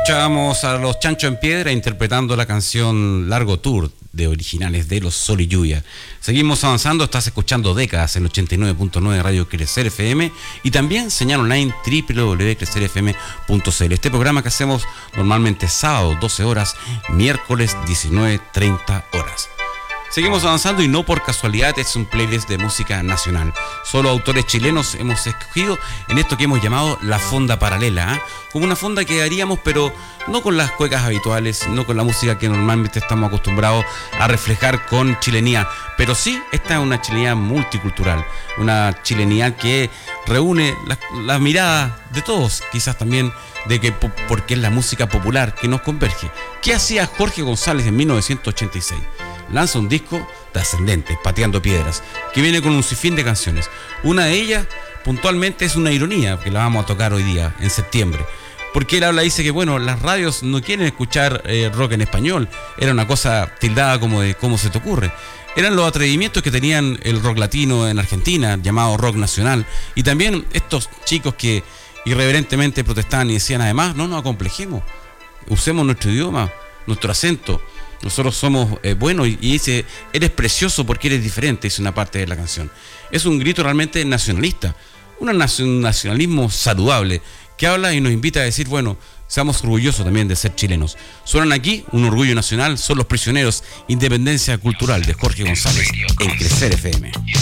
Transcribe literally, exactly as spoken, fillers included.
Escuchábamos a los Chancho en Piedra interpretando la canción Largo Tour de originales de los Sol y Lluvia. Seguimos avanzando, estás escuchando Décadas en ochenta y nueve punto nueve Radio Crecer F M y también señal online doble u doble u doble u punto crecer f m punto c l. Este programa que hacemos normalmente sábado doce horas, miércoles diecinueve treinta horas. Seguimos avanzando y no por casualidad es un playlist de música nacional. Solo autores chilenos hemos escogido en esto que hemos llamado la fonda paralela, ¿eh? Como una fonda que haríamos, pero no con las cuecas habituales, no con la música que normalmente estamos acostumbrados a reflejar con chilenía, pero sí, esta es una chilenía multicultural, una chilenía que reúne la, la mirada de todos, quizás también de que porque es la música popular que nos converge. ¿Qué hacía Jorge González en mil novecientos ochenta y seis? Lanza un disco trascendente, Pateando Piedras, que viene con un sinfín de canciones. Una de ellas, puntualmente, es una ironía, que la vamos a tocar hoy día, en septiembre. Porque él habla, dice que, bueno, las radios no quieren escuchar eh, rock en español. Era una cosa tildada como de cómo se te ocurre. Eran los atrevimientos que tenían el rock latino en Argentina, llamado rock nacional. Y también estos chicos que irreverentemente protestaban y decían, además, no nos acomplejemos. Usemos nuestro idioma, nuestro acento. Nosotros somos eh, buenos y, y dice, eres precioso porque eres diferente, es una parte de la canción. Es un grito realmente nacionalista, un nacionalismo saludable que habla y nos invita a decir, bueno, seamos orgullosos también de ser chilenos. Suenan aquí, un orgullo nacional, son Los Prisioneros, Independencia Cultural de Jorge González en Crecer F M.